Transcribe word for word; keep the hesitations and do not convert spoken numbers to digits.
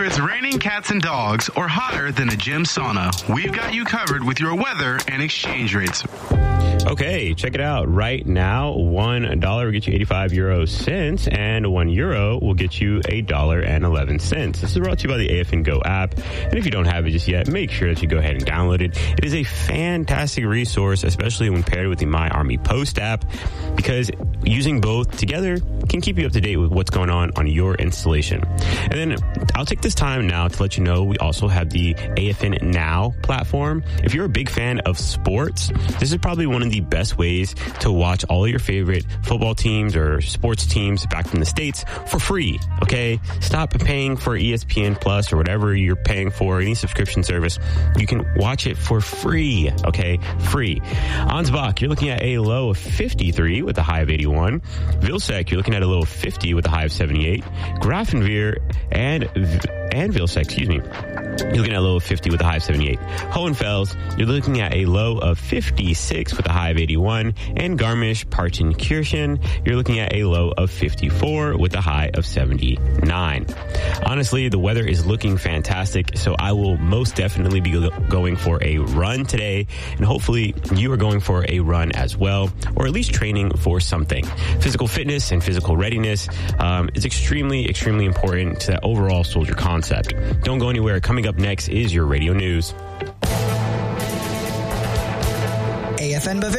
it's raining cats and dogs or hotter than a gym sauna, we've got you covered with your weather and exchange rates. Okay, check it out. Right now, one dollar will get you eighty-five euro cents, and one euro will get you a dollar and eleven cents. This is brought to you by the A F N Go app, and if you don't have it just yet, make sure that you go ahead and download it. It is a fantastic resource, especially when paired with the My Army Post app, because using both together can keep you up to date with what's going on on your installation. And then I'll take this time now to let you know we also have the A F N Now platform. If you're a big fan of sports, this is probably one of the best ways to watch all of your favorite football teams or sports teams back from the States for free, okay? Stop paying for E S P N Plus or whatever you're paying for, any subscription service. You can watch it for free, okay? Free. Ansbach, you're looking at a low of fifty-three with a high of eighty-one. Vilsec, you're looking at a low of fifty with a high of seventy-eight. Grafenweer and and Vilsec, excuse me, you're looking at a low of fifty with a high of seventy-eight. Hohenfels, you're looking at a low of fifty-six with a high of eighty-one. And Garmisch-Partenkirchen, you're looking at a low of fifty-four with a high of seventy-nine. Honestly, the weather is looking fantastic, so I will most definitely be go- going for a run today, and hopefully you are going for a run as well, or at least training for something. Physical fitness and physical readiness um, is extremely, extremely important to that overall soldier concept. Don't go anywhere. Coming up next is your radio news. A F N Bavaria.